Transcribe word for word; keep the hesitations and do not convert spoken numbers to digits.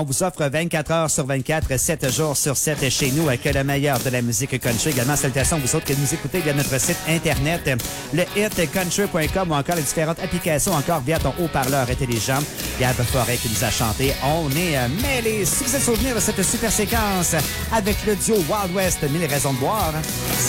On vous offre vingt-quatre heures sur vingt-quatre, sept jours sur sept chez nous avec le meilleur de la musique country. Également, salutations à vous autres qui nous écoutez via notre site internet, le hit country point com ou encore les différentes applications, encore via ton haut-parleur intelligent. Gab Forêt qui nous a chanté. On est euh, mêlés. Si vous êtes souvenir de cette super séquence avec le duo Wild West, mille raisons de boire.